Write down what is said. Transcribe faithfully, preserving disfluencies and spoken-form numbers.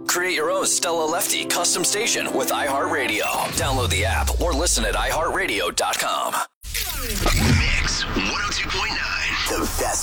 Create your own Stella Lefty custom station with iHeartRadio. Download the app or listen at i heart radio dot com.